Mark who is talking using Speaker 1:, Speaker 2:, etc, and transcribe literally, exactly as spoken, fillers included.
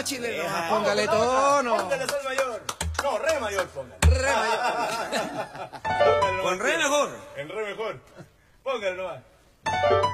Speaker 1: chileno.
Speaker 2: Deja,
Speaker 1: Póngale
Speaker 2: vamos,
Speaker 1: tono.
Speaker 2: Póngale sol mayor. No, re mayor, póngale.
Speaker 1: Re mayor.
Speaker 2: Póngale
Speaker 1: Con
Speaker 2: nomás.
Speaker 1: re mejor.
Speaker 2: En re mejor. Póngale nomás.